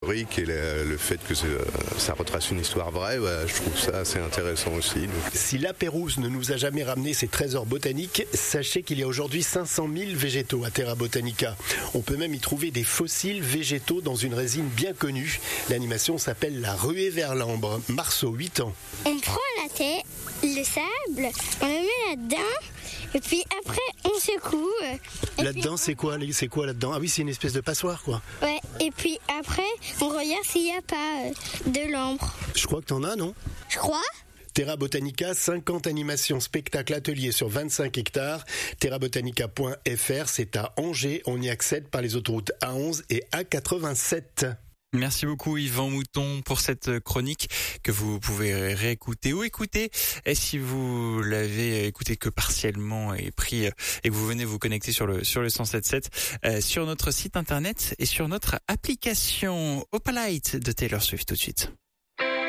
historique et le fait que ça retrace une histoire vraie, je trouve ça assez intéressant aussi. Donc. Si la Pérouse ne nous a jamais ramené ses trésors botaniques, sachez qu'il y a aujourd'hui 500 000 végétaux à Terra Botanica. On peut même y trouver des fossiles végétaux dans une résine bien connue. L'animation s'appelle la ruée vers l'ambre. Marceau, 8 ans. On prend la terre, le sable, on le met là-dedans, et puis après on secoue. Là-dedans, c'est quoi là-dedans? Ah oui, c'est une espèce de passoire, quoi. Ouais, et puis après on regarde s'il n'y a pas de l'ambre. Je crois que t'en as, non? Je crois. Terra Botanica, 50 animations, spectacles, ateliers sur 25 hectares. terrabotanica.fr, c'est à Angers. On y accède par les autoroutes A11 et A87. Merci beaucoup Yvan Mouton pour cette chronique que vous pouvez réécouter ou écouter. Et si vous l'avez écouté que partiellement et pris et que vous venez vous connecter sur le 107.7 sur notre site internet et sur notre application Opalite de Taylor Swift tout de suite.